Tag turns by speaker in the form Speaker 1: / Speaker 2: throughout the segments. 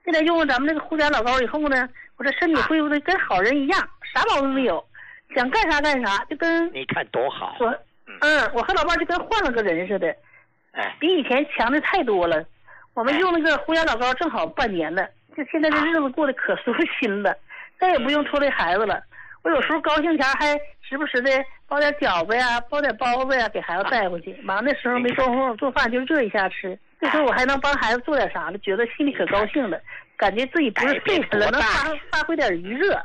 Speaker 1: 现在用了咱们这个胡家老膏以后呢，我这身体恢复的跟好人一样，啥毛病没有，想干啥干啥，就跟
Speaker 2: 你看多好。
Speaker 1: 我和老伴就跟换了个人似的，比以前强的太多了。我们用那个胡家老膏正好半年了，就现在这日子过得可舒心了，再也不用拖累孩子了。我有时候高兴前还时不时的包点饺子呀，包点包子呀，给孩子带回去。忙的时候没工夫做饭，就热一下吃。这时候我还能帮孩子做点啥了，觉得心里可高兴了，感觉自己不是废人了，能发挥点余热。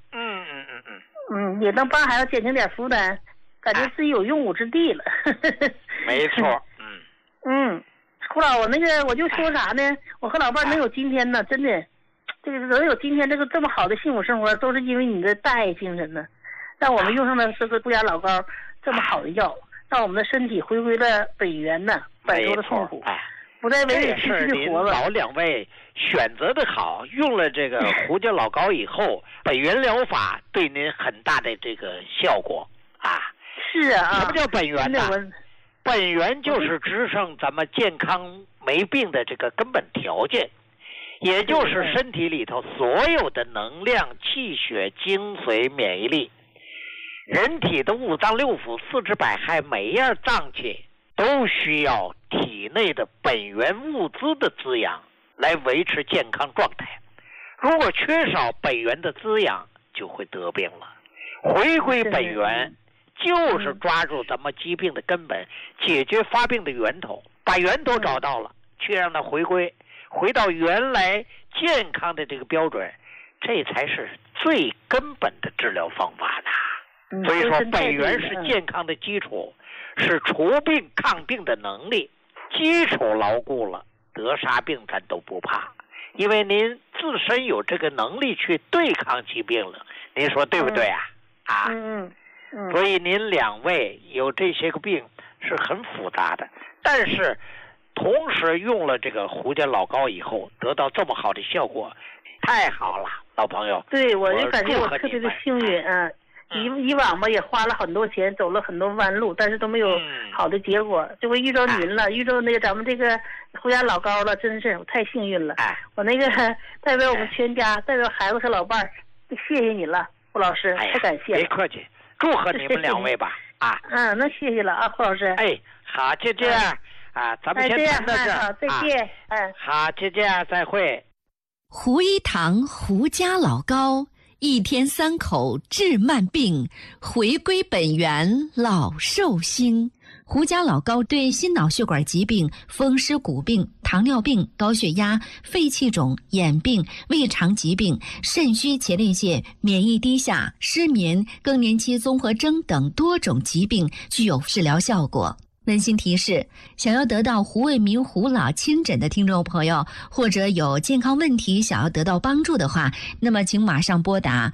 Speaker 1: 也能帮孩子减轻点负担，感觉自己有用武之地了。
Speaker 2: 没错。
Speaker 1: 胡老，我就说啥呢？我和老伴能有今天呢，真的。这个能有今天这么好的幸福生活，都是因为你的大爱精神呢，让我们用上了这个不雅老膏这么好的药，让我们的身体回归了本源呢，摆脱了痛苦，不再委委屈屈的活了。
Speaker 2: 老两位选择的好，用了这个胡椒老膏以后，本源疗法对您很大的这个效果啊。
Speaker 1: 是啊。
Speaker 2: 什么叫本源呢？本源就是支撑咱们健康没病的这个根本条件。也就是身体里头所有的能量、气血、精髓、免疫力，人体的五脏六腑、四肢百骸，每一样脏器都需要体内的本源物资的滋养来维持健康状态。如果缺少本源的滋养，就会得病了。回归本源，就是抓住咱们疾病的根本，解决发病的源头，把源头找到了，去让它回到原来健康的这个标准，这才是最根本的治疗方法呢。所以说，本源是健康的基础，是除病抗病的能力。基础牢固了，得啥病咱都不怕，因为您自身有这个能力去对抗疾病了。您说对不对啊？所以您两位有这些个病是很复杂的，但是同时用了这个胡椒老膏以后，得到这么好的效果，太好了，老朋友。
Speaker 1: 对，我就感觉我特别的幸运啊！以往吧也花了很多钱，走了很多弯路，但是都没有好的结果。这回遇着您了，遇着那个咱们这个胡椒老膏了，真是我太幸运了。我那个代表我们全家，代表孩子和老伴儿，谢谢你了，胡老师，太感谢了。
Speaker 2: 别客气，祝贺你们两位吧！
Speaker 1: 那谢谢了啊，胡老师。
Speaker 2: 好，就这样。咱们先谈到这儿，
Speaker 1: 好，再见。
Speaker 2: 好，就这样，再会。
Speaker 3: 胡一堂胡家老膏，1天3口治慢病，回归本源老寿星。胡家老膏对心脑血管疾病、风湿骨病、糖尿病、高血压、肺气肿、眼病、胃肠疾病、肾虚前列腺、免疫低下、失眠、更年期综合征等多种疾病具有治疗效果。温馨提示：想要得到胡卫民胡老亲诊的听众朋友，或者有健康问题想要得到帮助的话，那么请马上拨打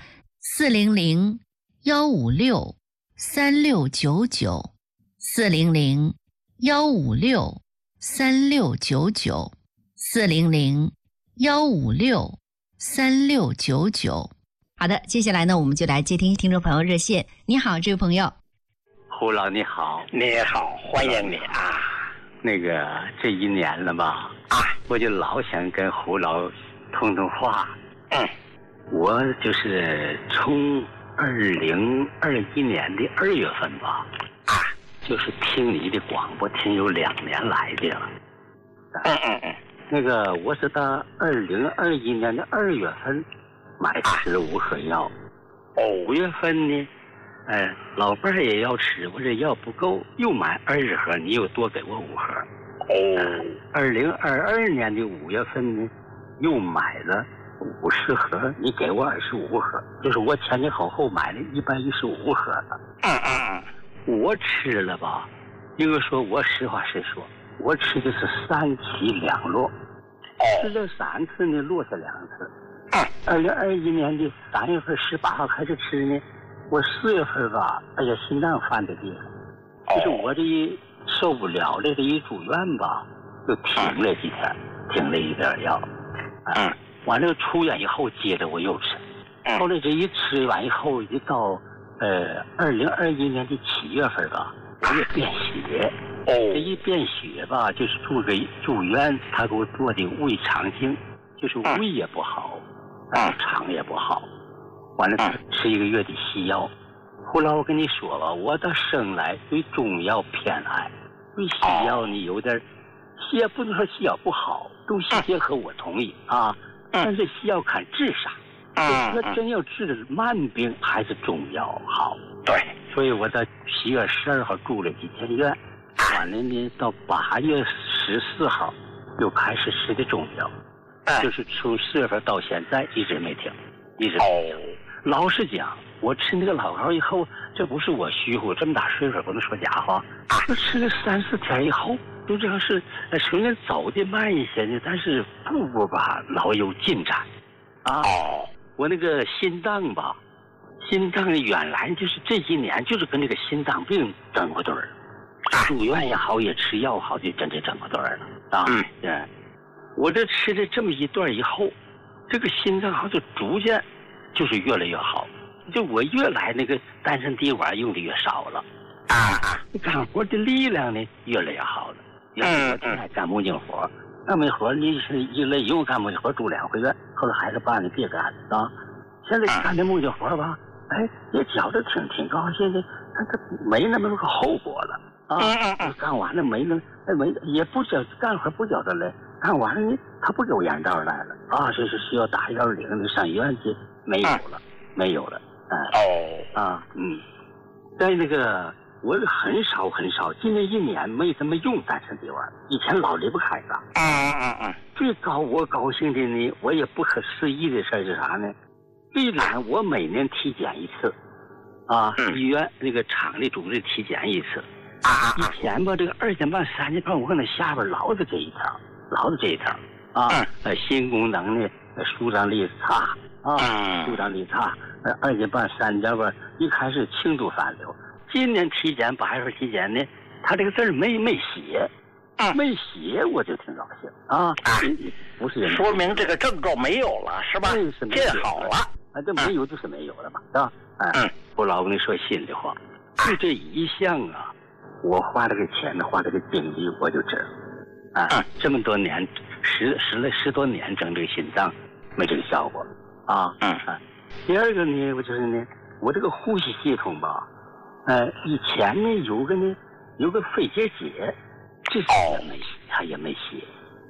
Speaker 3: 400-156-3699 400-156-3699 400-156-3699。好的，接下来呢，我们就来接听听众朋友热线。你好，这位朋友。
Speaker 4: 胡老你好。
Speaker 2: 你好，欢迎你啊。
Speaker 4: 那个这一年了吧我就老想跟胡老通话。我就是从2021年的2月份吧就是听你的广播听有2年来的了。那个我是到2021年的2月份买15盒药，5月份呢老伴儿也要吃，我这药不够，又买20盒，你又多给我5盒。2022年的5月份呢，又买了50盒，你给我25盒，就是我前前后后买了115盒了。我吃了吧，应该说我实话实说，我吃的是3起2落，吃了3次呢，落下2次。2021年的3月份18号开始吃呢。我4月份吧，心脏犯的病，就是我这一受不了了，这一住院吧，就停了几天，停了一点药。完了出院以后，接着我又吃。后来这一吃完以后，一到2021年的7月份吧，我也便血。这一便血吧，就是住院，他给我做的胃肠镜， 就是胃也不好，肠也不好，完了吃1个月的西药。后来我跟你说吧，我的生来对中药偏爱，对西药呢有点，西药不能说西药不好，中西结合我同意啊，但是西药看治啥。那真要治的慢病，还是中药好。
Speaker 2: 对，
Speaker 4: 所以我在7月12号住了几天院，完了呢，到8月14号又开始吃的中药，就是从10月份到现在一直没停，一直没停。老实讲，我吃那个老膏以后，这不是我虚乎，这么大岁数不能说假话，就吃了3、4天以后，就这样是虽然走的慢一些呢，但是步步吧老有进展啊。我那个心脏吧，心脏原来就是这几年就是跟这个心脏病整过对儿，住院也好，也吃药好，就真正整过对儿了啊。对，我这吃了这么一段以后，这个心脏好像就逐渐就是越来越好，就我越来那个丹参滴管用的越少了干活的力量呢越来越好了。原来我挺爱干木匠活。干木活你是一累用干木活住2回院，后来孩子办了别干啊。现在干这木匠活吧，也觉得挺高兴的，他没那么个后果了啊。干完了没也不叫干活不叫他累，干完了呢他不给我眼罩来了啊，这是需要打110的上医院去，没有了在那个。我很少，今年1年没怎么用丹参滴丸，以前老离不开它。最我高兴的呢，我也不可思议的事是啥呢？虽然我每年体检一次，医院那个厂里组织体检一次。以前吧，这个2点半、3点半，我可能下边老子这一条心功能呢，舒张力差舒张力差，2点半、3点半，一开始轻度反流。今年体检8月份体检呢，他这个字没写，没写我就挺高兴啊。不是
Speaker 2: 说明这个症状没有了，是吧？见好了
Speaker 4: 这没有就是没有了嘛，是吧？我老跟你说心里话，就这一项啊，我花这个钱呢，花这个精力，我就知道这么多年10多年整这个心脏没这个效果第二个呢，我就是呢，我这个呼吸系统吧。以前呢有个肺结节，这他也没写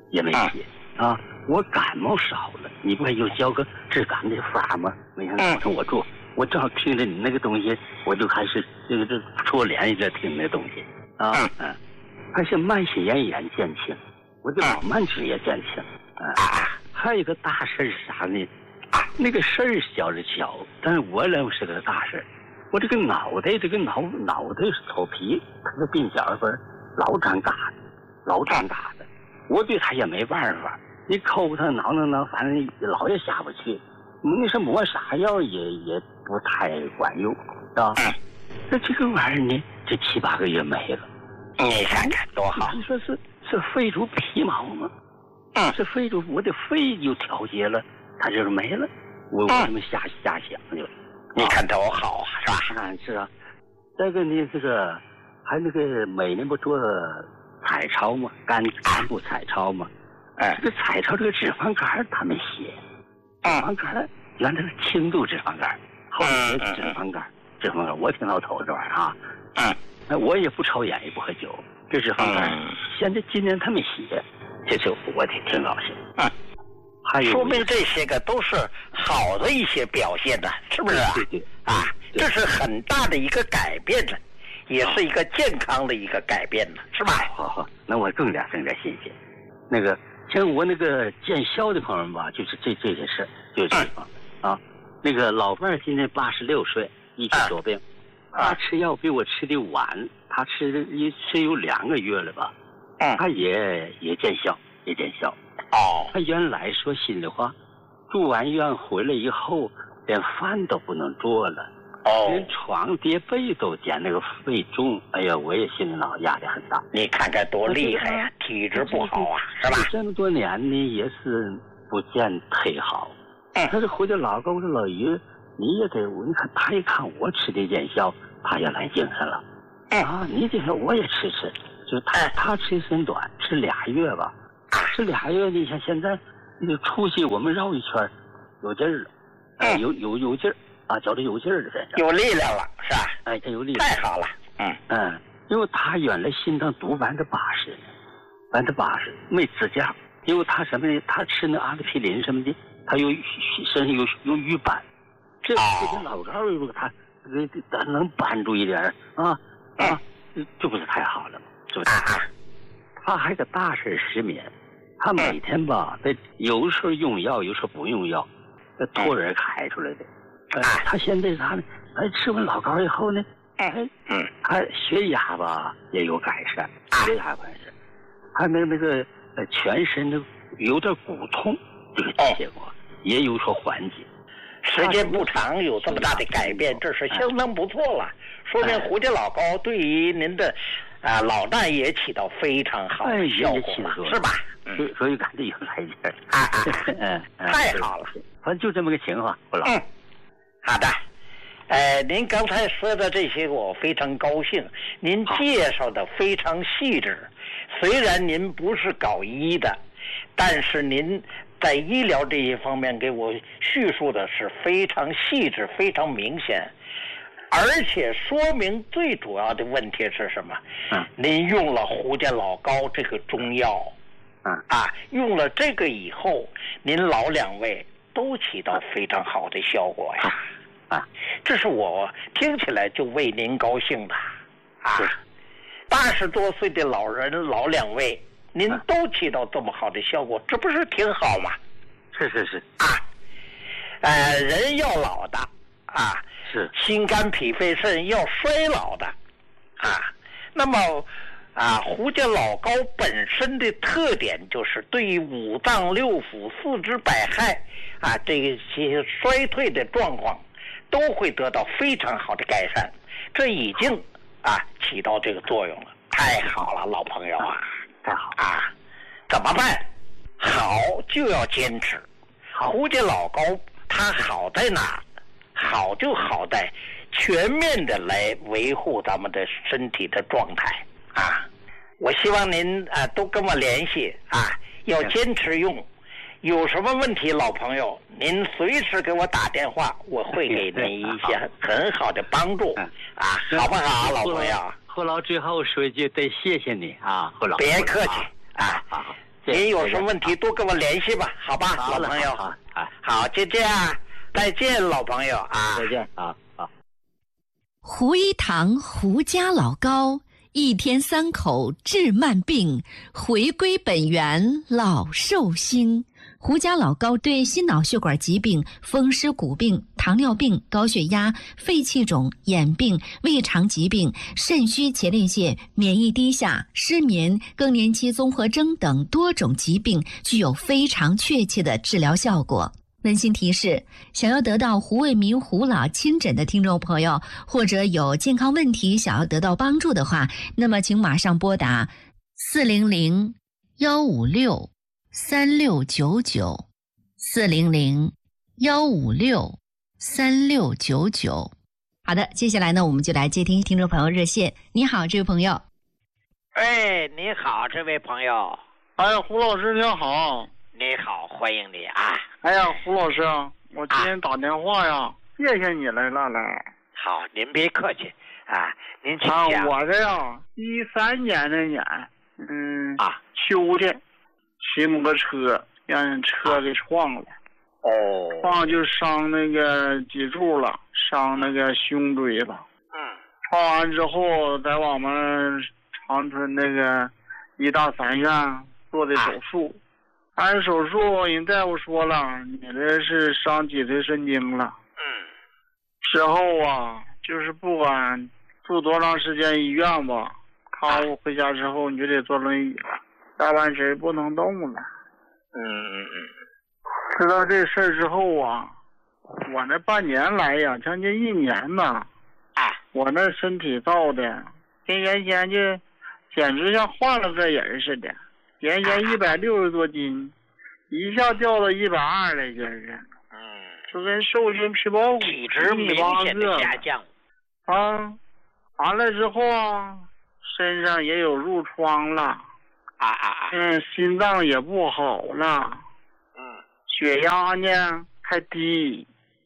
Speaker 4: 我感冒少了，你不还有教个治感的法吗？没想到我做，我正好听着你那个东西，我就开始这搓脸在听那东西而且慢性咽炎减轻，我的老慢支也减轻还有一个大事是啥呢？那个事儿小是小，但是我认为是个大事。我这个脑袋是头皮，它的鬓角分老长疙瘩的，我对他也没办法。你抠他挠，反正老也下不去。你说抹啥药也不太管用，是吧？那这个玩意儿呢，这7、8个月没了。
Speaker 2: 你看看多好！
Speaker 4: 你说是肺主皮毛吗？是肺主我的肺就调节了，它就是没了。我这么瞎想就。
Speaker 2: 你看多好是吧？
Speaker 4: 是啊。再个呢，这个还那个每年不做彩超吗？肝部彩超吗？这个彩超这个脂肪肝他没写，脂肪肝原来是轻度脂肪肝，后来脂肪肝，我挺老头这玩意儿我也不抽烟也不喝酒，这脂肪肝现在今年他没写，这就我挺高兴
Speaker 2: 说明这些个都是好的一些表现的，是不是
Speaker 4: 对
Speaker 2: 这是很大的一个改变了，也是一个健康的一个改变了，是吧？
Speaker 4: 好，那我更加新鲜。那个像我那个见效的朋友们吧，就是这些事，就是这个那个老伴儿今年86岁，一体多病，他吃药比我吃的晚，他吃有2个月了吧，他也见效。他原来说心里话，住完院回来以后，连饭都不能做了，连床叠被都见那个肺重，哎呀，我也心里老压力很大。
Speaker 2: 你看看多厉害呀，体质不好是吧？
Speaker 4: 这么多年呢，也是不见忒好。他是回来老跟我说老于，你也得，你看他一看我吃的见效，他也来精神了。你这个我也吃，就他吃时间短，吃2月吧。吃2月，你像现在那个出去我们绕一圈，有劲儿了，有劲儿啊，觉得有劲儿了，在这
Speaker 2: 有力量了，是吧？
Speaker 4: 哎，他有力量，
Speaker 2: 太好了，
Speaker 4: 因为他原来心脏毒80%，没支架，因为他什么呢？他吃那阿司匹林什么的，他身上有瘀斑，这些老高如果他能扳住一点这不是太好了吗？是不是？他还个大事失眠，他每天吧，有时候用药，有时候不用药，托人开出来的。他现在他吃完老高以后呢，他血压吧也有改善，血压改善，还那个全身的有点骨痛，这个结果也有所缓解。
Speaker 2: 时间不长，有这么大的改变，这是相当不错了。说明胡家老高对于您的老伴也起到非常好的效果了，是吧？
Speaker 4: 所以感觉有来劲儿。
Speaker 2: 太好了，
Speaker 4: 反正就这么个情况，胡老。
Speaker 2: 好的。您刚才说的这些我非常高兴，您介绍的非常细致。虽然您不是搞医的，但是您在医疗这一方面给我叙述的是非常细致、非常明显，而且说明最主要的问题是什么？您用了胡家老高这个中药，用了这个以后，您老2位都起到非常好的效果呀。这是我听起来就为您高兴的80多岁的老人，老2位，您都起到这么好的效果，这不是挺好吗？
Speaker 4: 是
Speaker 2: 人要老的
Speaker 4: 是
Speaker 2: 心肝脾肺肾要衰老的那么胡家老高本身的特点就是对于五脏六腑、四肢百骸这些衰退的状况都会得到非常好的改善，这已经起到这个作用了。太好了，老朋友
Speaker 4: 太好
Speaker 2: 怎么办？好就要坚持。胡家老高他好在哪？好就好在全面的来维护咱们的身体的状态我希望您都跟我联系要坚持用。有什么问题，老朋友，您随时给我打电话，我会给您一些很好的帮助好不好，老朋友？
Speaker 4: 胡老最后说一句，得谢谢你胡老。
Speaker 2: 别客气好，您有什么问题多跟我联系吧，好吧，老朋友。好，就这样，再见，老朋友
Speaker 4: 再见
Speaker 3: 胡一堂胡家老高，1天3口治慢病，回归本源老寿星。胡家老高对心脑血管疾病、风湿骨病、糖尿病、高血压、肺气肿、眼病、胃肠疾病、肾虚前列腺、免疫低下、失眠、更年期综合征等多种疾病具有非常确切的治疗效果。温馨提示：想要得到胡卫民胡老亲诊的听众朋友，或者有健康问题想要得到帮助的话，那么请马上拨打400-156-3699 400-156-3699。好的，接下来呢，我们就来接听听众朋友热线。你好，这位朋友。
Speaker 2: 你好，这位朋友。
Speaker 5: 胡老师您好。
Speaker 2: 你好，欢迎你
Speaker 5: 胡老师我今天打电话谢谢你来了。
Speaker 2: 好，您别客气您请讲。
Speaker 5: 我这13年那年秋天骑摩托车让人车给撞了撞就伤那个脊柱了，伤那个胸椎了撞完之后在我们长春那个医大3院做的手术按手术人大夫说了你这是伤脊髓神经了之后就是不管住多长时间医院吧看我回家之后你就得坐轮椅了，下半身不能动了知道这事儿之后我那半年来将近1年呢我那身体造的跟原先就简直像换了个人似的，原先160多斤一下掉到120来就是就跟瘦身皮包骨
Speaker 2: 体质明显的下降
Speaker 5: 完了之后身上也有褥疮了心脏也不好了血压呢还低，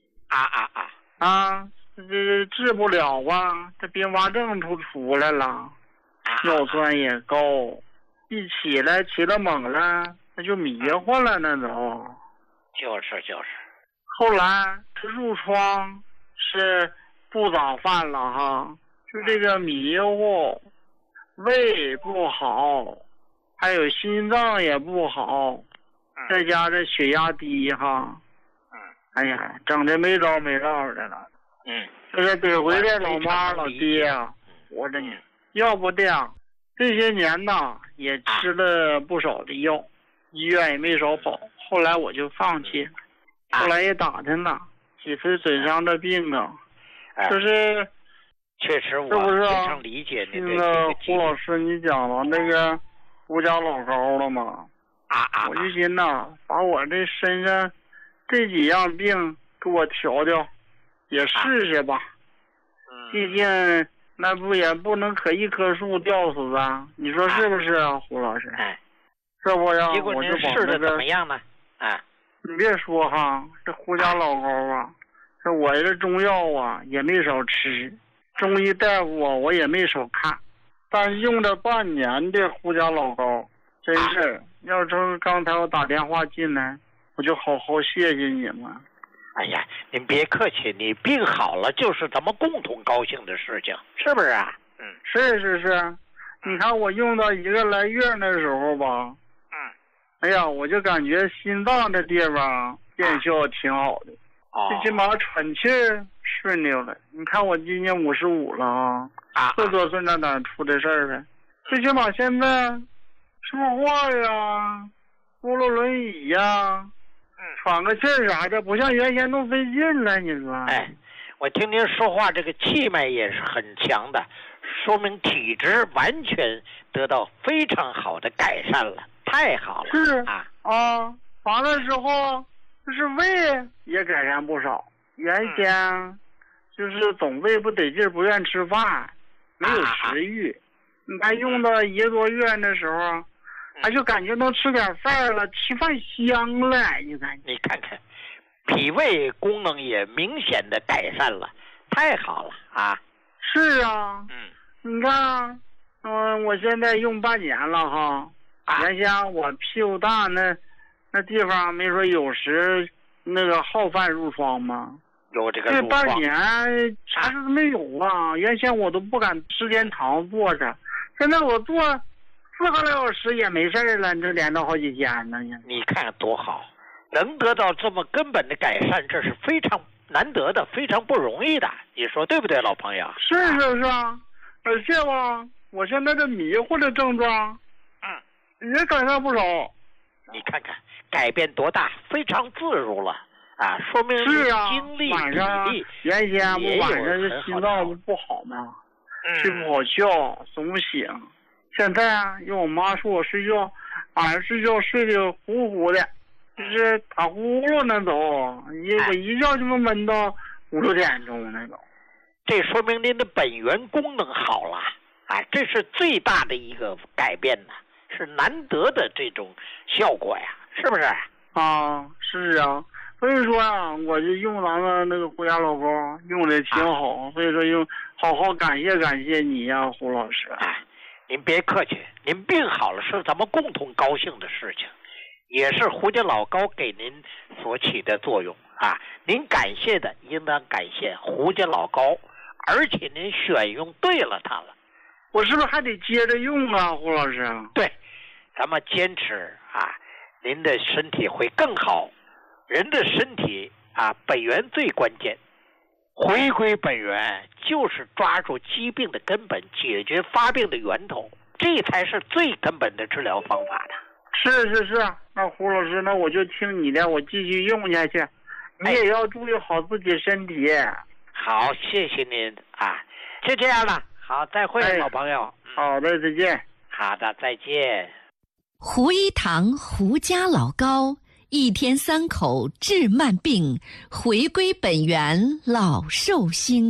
Speaker 5: 这治不了啊，这并发症出来了，尿酸也高，一起了猛了，那就迷糊了，那都。
Speaker 2: 就是。
Speaker 5: 后来这褥疮是不早犯了哈，就这个迷糊，胃不好，还有心脏也不好，再加这血压低哈，哎呀，整的没着没落的了。就是得回来老妈老爹啊，活着呢。要不的呀，这些年呐也吃了不少的药，医院也没少跑。后来我就放弃了，后来也打听了，几次损伤的病啊，就是
Speaker 2: 确实我非常理解您的这个。
Speaker 5: 胡老师，你讲了那个胡家老高了吗？我就寻呐，把我这身上这几样病给我调调，也试试吧。毕竟那也不能可一棵树吊死啊，你说是不是啊，胡老师？这不呀，
Speaker 2: 结果您试的怎么样呢？
Speaker 5: 你别说哈，这胡家老高啊，这我这中药啊也没少吃，中医大夫啊我也没少看，但是用了半年的胡家老高，真是要说刚才我打电话进来，我就好好谢谢你们。
Speaker 2: 哎呀，您别客气，你病好了就是咱们共同高兴的事情，是不是啊？
Speaker 5: 是，你看我用到1个来月的时候吧，哎呀，我就感觉心脏这地方见效挺好的，最起码喘气顺溜了。你看我今年55了40多岁那哪出的事儿呗？最起码现在说话呀，扶了轮椅呀，喘个气儿啥的，不像原先都费劲了。你说？
Speaker 2: 我听您说话，这个气脉也是很强的，说明体质完全得到非常好的改善了，太好了。
Speaker 5: 是完了之后，就是胃也改善不少。原先就是总胃不得劲，不愿吃饭，没有食欲。你看用到1个多月的时候，就感觉能吃点饭了，吃饭香了。你看
Speaker 2: 看，脾胃功能也明显的改善了，太好了啊！
Speaker 5: 是啊，你看，我现在用半年了哈。原先我屁股大那地方没说有时那个好犯褥疮吗？
Speaker 2: 有这个
Speaker 5: 这半年啥事都没有啊！原先我都不敢时间长坐着，现在我坐4个来小时也没事了，这连着好几天呢。
Speaker 2: 你看多好，能得到这么根本的改善，这是非常难得的，非常不容易的。你说对不对，老朋友？
Speaker 5: 是啊，而且吧，我现在这迷糊的症状，也改善不少。
Speaker 2: 你看看改变多大，非常自如了说明精力
Speaker 5: 晚上原先不晚上这心脏不好吗？睡不好觉，总醒。现在用我妈说我睡觉，晚上睡觉睡得呼呼的，就是打呼噜那都，我一觉就能闷到5、6点钟那种。
Speaker 2: 这说明您的本源功能好了这是最大的一个改变呢，是难得的这种效果呀，是不是？
Speaker 5: 是啊，所以说我就用咱们那个胡家老高用的挺好，所以说好好感谢你呀，胡老师。
Speaker 2: 您别客气，您病好了是咱们共同高兴的事情，也是胡家老高给您所起的作用您感谢的应当感谢胡家老高，而且您选用对了它了。
Speaker 5: 我是不是还得接着用胡老师？
Speaker 2: 对，咱们坚持您的身体会更好。人的身体本源最关键，回归本源就是抓住疾病的根本，解决发病的源头，这才是最根本的治疗方法的。
Speaker 5: 是，那胡老师，那我就听你的，我继续用下去。你也要注意好自己身体。
Speaker 2: 好，谢谢您就这样了。好，再会，老朋友。
Speaker 5: 好的，再见。
Speaker 2: 好的，再见。
Speaker 3: 胡一堂胡家老高，1天3口治慢病，回归本源老寿星。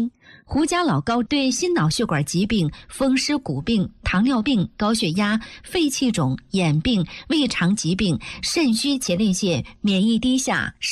Speaker 3: 胡家老高对心脑血管疾病、风湿骨病、糖尿病、高血压、肺气肿、眼病、胃肠疾病、肾虚前列腺、免疫低下、